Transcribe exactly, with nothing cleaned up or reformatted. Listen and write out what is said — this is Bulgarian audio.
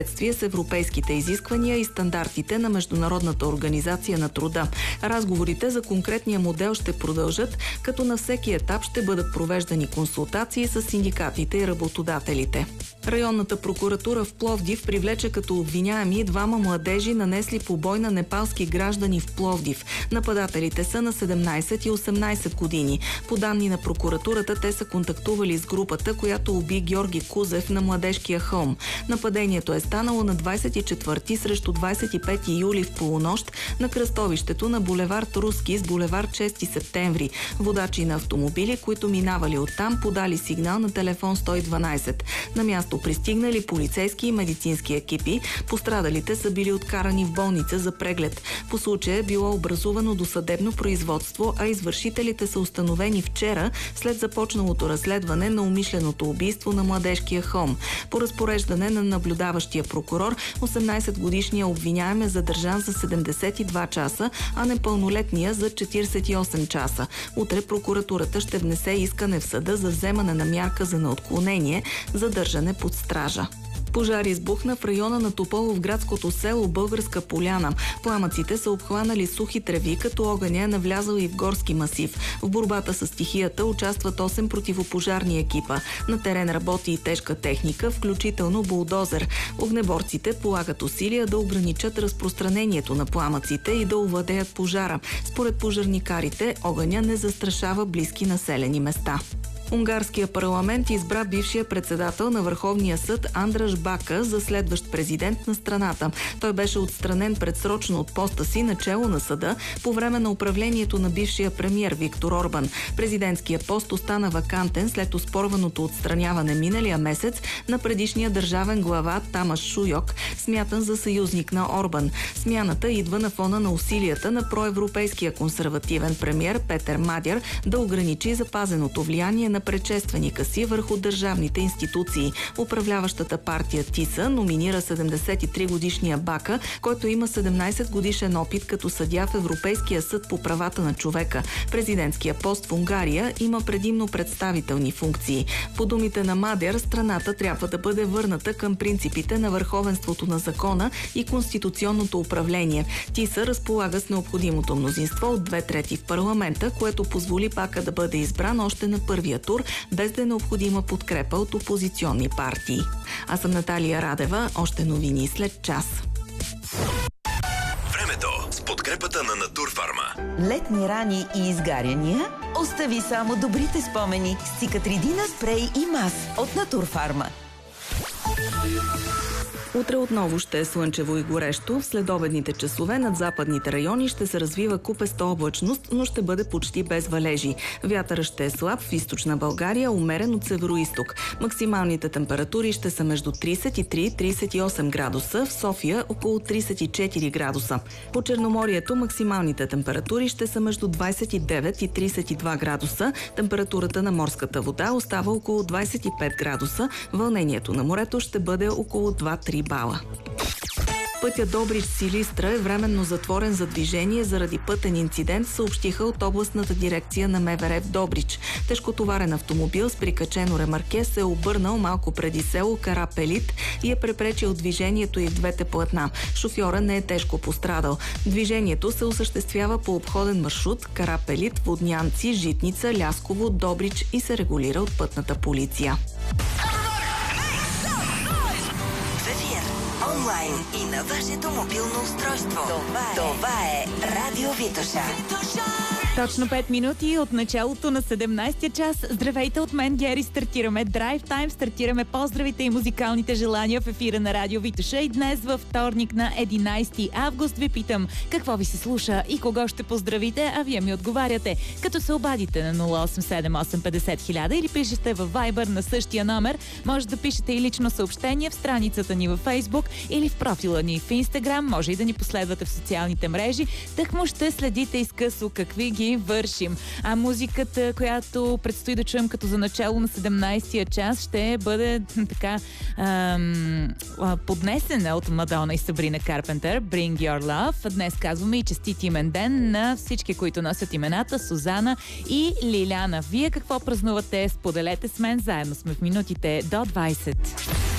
с европейските изисквания и стандартите на Международната организация на труда. Разговорите за конкретния модел ще продължат, като на всеки етап ще бъдат провеждани консултации с синдикатите и работодателите. Районната прокуратура в Пловдив привлече като обвиняеми двама младежи, нанесли побой на непалски граждани в Пловдив. Нападателите са на седемнайсет и осемнайсет години. По данни на прокуратурата, те са контактували с групата, която уби Георги Кузев на Младежкия хълм. Нападението е станало на двайсет и четвърти срещу двайсет и пети юли в полунощ на кръстовището на булевард Руски с булевард шести септември. Водачи на автомобили, които минавали оттам, подали сигнал на телефон сто и дванайсет. На място пристигнали полицейски и медицински екипи. Пострадалите са били откарани в болница за преглед. По случая е било образувано досъдебно производство, а извършителите са установени вчера след започналото разследване на умишленото убийство на Младежкия хълм. По разпореждане на наблюдаващия прокурор, осемнайсетгодишният обвиняем е задържан за седемдесет и два часа, а непълнолетния за четирийсет и осем часа. Утре прокуратурата ще внесе искане в съда за вземане на мярка за неотклонение, задържане под стража. Пожар избухна в района на Тополо в градското село Българска поляна. Пламъците са обхванали сухи треви, като огъня е навлязал и в горски масив. В борбата с стихията участват осем противопожарни екипа. На терен работи и тежка техника, включително булдозер. Огнеборците полагат усилия да ограничат разпространението на пламъците и да овладеят пожара. Според пожарникарите, огъня не застрашава близки населени места. Унгарския парламент избра бившия председател на Върховния съд Андраш Бака за следващ президент на страната. Той беше отстранен предсрочно от поста си начело на съда по време на управлението на бившия премиер Виктор Орбан. Президентският пост остана вакантен след оспорваното отстраняване миналия месец на предишния държавен глава Тамаш Шуйок, смятан за съюзник на Орбан. Смяната идва на фона на усилията на проевропейския консервативен премиер Петер Мадяр да ограничи запазеното влияние на предшественика си върху държавните институции. Управляващата партия ТИСА номинира седемдесет и три годишния Бака, който има седемнайсет годишен опит като съдия в Европейския съд по правата на човека. Президентския пост в Унгария има предимно представителни функции. По думите на Мадяр, страната трябва да бъде върната към принципите на върховенството на закона и конституционното управление. ТИСА разполага с необходимото мнозинство от две трети в парламента, което позволи Бака да бъде избран още на първия тур, без да е необходима подкрепа от опозиционни партии. Аз съм Наталия Радева. Още новини след час. Времето с подкрепата на Натурфарма. Летни рани и изгаряния? Остави само добрите спомени с Циcatrидина спрей и мас от Натурфарма. Утре отново ще е слънчево и горещо. В следобедните часове над западните райони ще се развива купеста облачност, но ще бъде почти без валежи. Вятърът ще е слаб в източна България, умерен от североизток. Максималните температури ще са между трийсет и три и трийсет и осем градуса, в София около трийсет и четири градуса. По Черноморието максималните температури ще са между двайсет и девет и трийсет и два градуса. Температурата на морската вода остава около двайсет и пет градуса. Вълнението на морето ще бъде около два-три бала. Пътя Добрич-Силистра е временно затворен за движение заради пътен инцидент, съобщиха от областната дирекция на МВР в Добрич. Тежкотоварен автомобил с прикачено ремарке се е обърнал малко преди село Карапелит и е препречил движението и в двете платна. Шофьора не е тежко пострадал. Движението се осъществява по обходен маршрут Карапелит, Воднянци, Житница, Лясково, Добрич и се регулира от пътната полиция. Онлайн и на вашето мобилно устройство. Това е, Това е Радио Витоша. Точно пет минути от началото на седемнайсетия час. Здравейте от мен, Гери. Стартираме Drive Time, стартираме поздравите и музикалните желания в ефира на Радио Витоша. И днес във вторник на единайсети август ви питам какво ви се слуша и кого ще поздравите, а вие ми отговаряте, като се обадите на нула осем седем осем петдесет хиляда или пишете във Viber на същия номер. Може да пишете и лично съобщение в страницата ни във Facebook или в профила ни в Instagram. Може и да ни последвате в социалните мрежи. Тъкмо ще следите изкъсо какви ги вършим. А музиката, която предстои да чуем като за начало на седемнайсетия час, ще бъде така ам, поднесена от Мадона и Сабрина Карпентър. Bring Your Love. Днес казваме и честит имен ден на всички, които носят имената Сузана и Лиляна. Вие какво празнувате? Споделете с мен. Заедно сме в минутите до двайсет.